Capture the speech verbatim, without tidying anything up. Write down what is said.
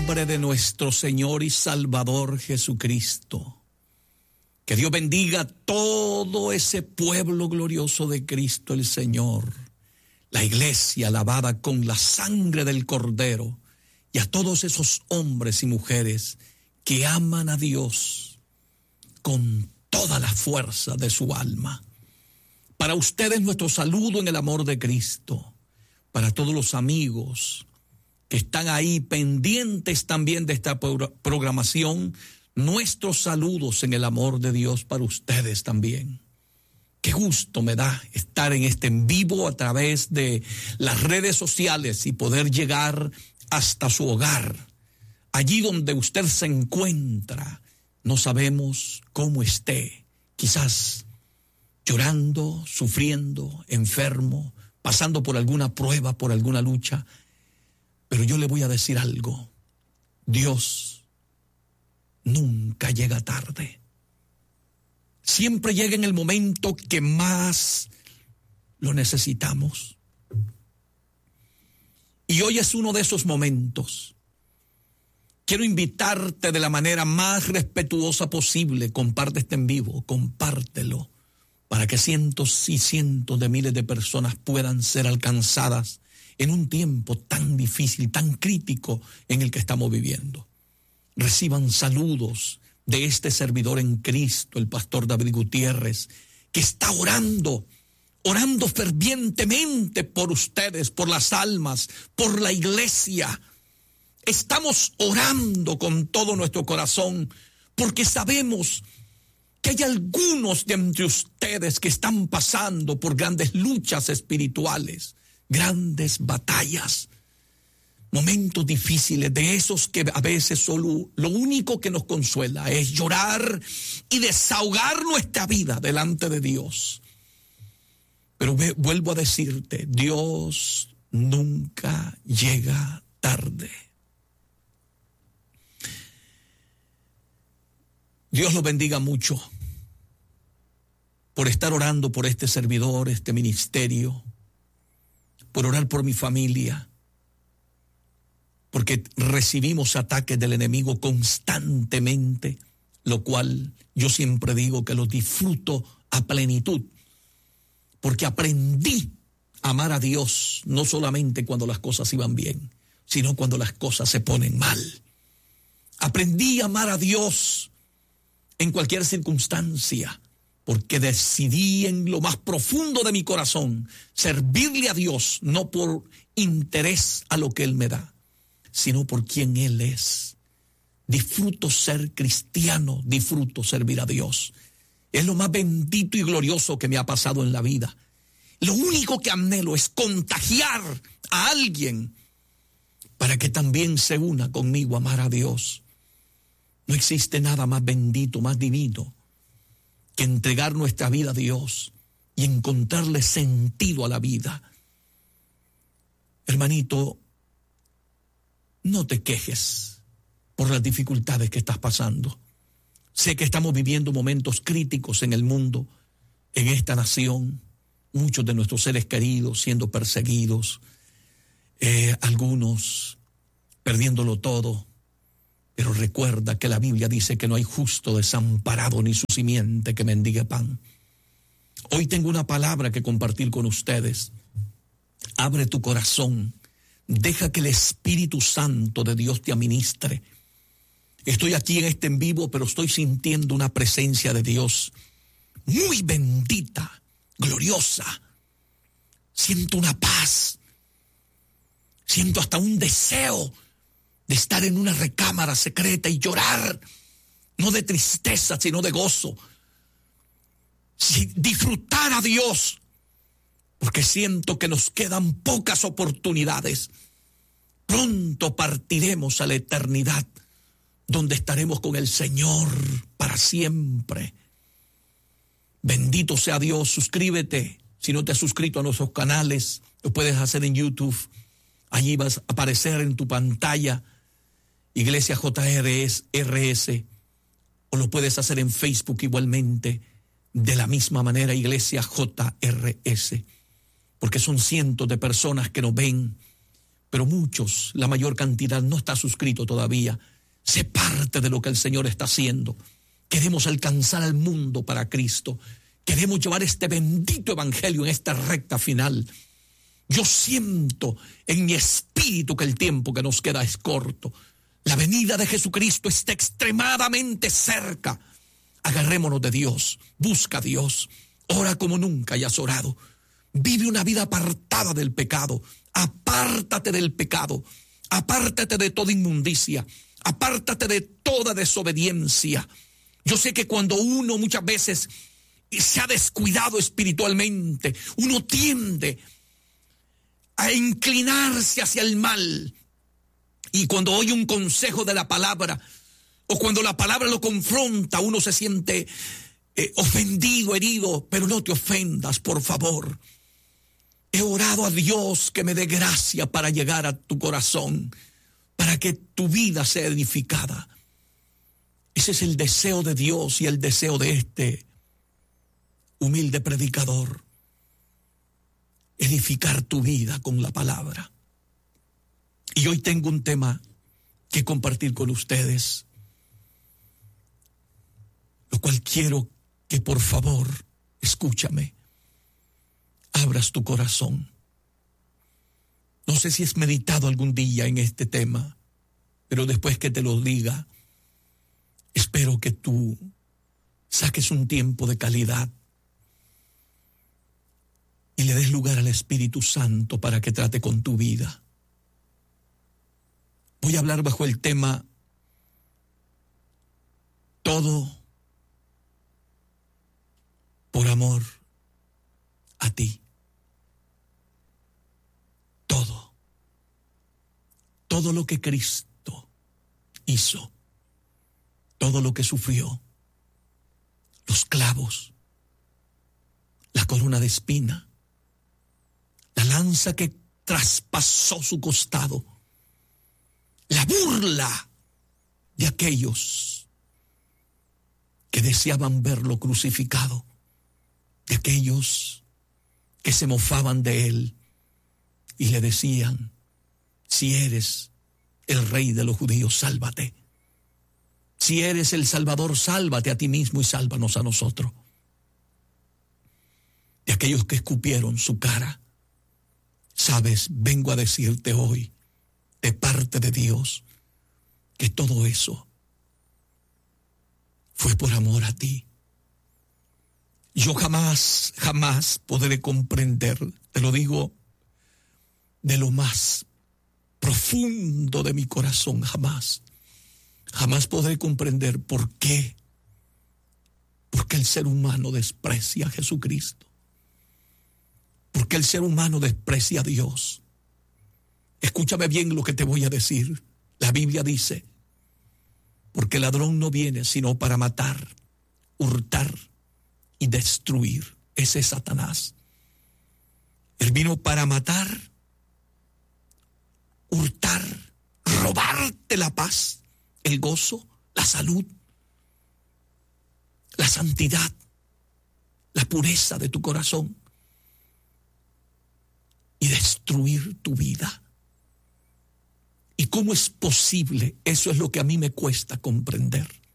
nombre de nuestro Señor y Salvador Jesucristo. Que Dios bendiga a todo ese pueblo glorioso de Cristo el Señor, la iglesia lavada con la sangre del Cordero, y a todos esos hombres y mujeres que aman a Dios con toda la fuerza de su alma. Para ustedes nuestro saludo en el amor de Cristo. Para todos los amigos que están ahí pendientes también de esta programación, nuestros saludos en el amor de Dios para ustedes también. Qué gusto me da estar en este en vivo a través de las redes sociales y poder llegar hasta su hogar, allí donde usted se encuentra. No sabemos cómo esté, quizás llorando, sufriendo, enfermo, pasando por alguna prueba, por alguna lucha. Pero yo le voy a decir algo: Dios nunca llega tarde. Siempre llega en el momento que más lo necesitamos. Y hoy es uno de esos momentos. Quiero invitarte de la manera más respetuosa posible. Comparte este en vivo, compártelo, para que cientos y cientos de miles de personas puedan ser alcanzadas en un tiempo tan difícil, tan crítico en el que estamos viviendo. Reciban saludos de este servidor en Cristo, el pastor David Gutiérrez, que está orando, orando fervientemente por ustedes, por las almas, por la iglesia. Estamos orando con todo nuestro corazón, porque sabemos que hay algunos de entre ustedes que están pasando por grandes luchas espirituales, grandes batallas, momentos difíciles, de esos que a veces solo lo único que nos consuela es llorar y desahogar nuestra vida delante de Dios. Pero vuelvo a decirte, Dios nunca llega tarde. Dios los bendiga mucho por estar orando por este servidor, este ministerio, por orar por mi familia, porque recibimos ataques del enemigo constantemente, lo cual yo siempre digo que los disfruto a plenitud, porque aprendí a amar a Dios no solamente cuando las cosas iban bien, sino cuando las cosas se ponen mal. Aprendí a amar a Dios en cualquier circunstancia, porque decidí en lo más profundo de mi corazón servirle a Dios, no por interés a lo que Él me da, sino por quien Él es. Disfruto ser cristiano, disfruto servir a Dios. Es lo más bendito y glorioso que me ha pasado en la vida. Lo único que anhelo es contagiar a alguien para que también se una conmigo a amar a Dios. No existe nada más bendito, más divino, que entregar nuestra vida a Dios y encontrarle sentido a la vida. Hermanito, no te quejes por las dificultades que estás pasando. Sé que estamos viviendo momentos críticos en el mundo, en esta nación, muchos de nuestros seres queridos siendo perseguidos, eh, algunos perdiéndolo todo. Pero recuerda que la Biblia dice que no hay justo desamparado ni su simiente que mendigue pan. Hoy tengo una palabra que compartir con ustedes. Abre tu corazón. Deja que el Espíritu Santo de Dios te administre. Estoy aquí en este en vivo, pero estoy sintiendo una presencia de Dios muy bendita, gloriosa. Siento una paz. Siento hasta un deseo de estar en una recámara secreta y llorar, no de tristeza, sino de gozo. Sí, disfrutar a Dios, porque siento que nos quedan pocas oportunidades. Pronto partiremos a la eternidad, donde estaremos con el Señor para siempre. Bendito sea Dios. Suscríbete. Si no te has suscrito a nuestros canales, lo puedes hacer en YouTube. Allí vas a aparecer en tu pantalla Iglesia J R S, o lo puedes hacer en Facebook igualmente, de la misma manera, Iglesia J R S, porque son cientos de personas que nos ven, pero muchos, la mayor cantidad, no está suscrito todavía. Sé parte de lo que el Señor está haciendo. Queremos alcanzar al mundo para Cristo. Queremos llevar este bendito evangelio en esta recta final. Yo siento en mi espíritu que el tiempo que nos queda es corto. La venida de Jesucristo está extremadamente cerca. Agarrémonos de Dios, busca a Dios, ora como nunca hayas orado. Vive una vida apartada del pecado, apártate del pecado, apártate de toda inmundicia, apártate de toda desobediencia. Yo sé que cuando uno muchas veces se ha descuidado espiritualmente, uno tiende a inclinarse hacia el mal. Y cuando oye un consejo de la palabra, o cuando la palabra lo confronta, uno se siente eh, ofendido, herido. Pero no te ofendas, por favor. He orado a Dios que me dé gracia para llegar a tu corazón, para que tu vida sea edificada. Ese es el deseo de Dios y el deseo de este humilde predicador. Edificar tu vida con la palabra. Y hoy tengo un tema que compartir con ustedes, lo cual quiero que por favor, escúchame, abras tu corazón. No sé si has meditado algún día en este tema, pero después que te lo diga, espero que tú saques un tiempo de calidad y le des lugar al Espíritu Santo para que trate con tu vida. Voy a hablar bajo el tema todo por amor a ti. Todo. Todo lo que Cristo hizo. Todo lo que sufrió. Los clavos. La corona de espina. La lanza que traspasó su costado. La burla de aquellos que deseaban verlo crucificado, de aquellos que se mofaban de él y le decían: si eres el rey de los judíos, sálvate. Si eres el Salvador, sálvate a ti mismo y sálvanos a nosotros. De aquellos que escupieron su cara. Sabes, vengo a decirte hoy, de parte de Dios, que todo eso fue por amor a ti. Yo jamás, jamás podré comprender, te lo digo de lo más profundo de mi corazón, jamás, jamás podré comprender por qué, por qué el ser humano desprecia a Jesucristo, por qué el ser humano desprecia a Dios. Escúchame bien lo que te voy a decir. La Biblia dice: porque el ladrón no viene sino para matar, hurtar y destruir. Ese es Satanás. Él vino para matar, hurtar, robarte la paz, el gozo, la salud, la santidad, la pureza de tu corazón y destruir tu vida. ¿Y cómo es posible? Eso es lo que a mí me cuesta comprender.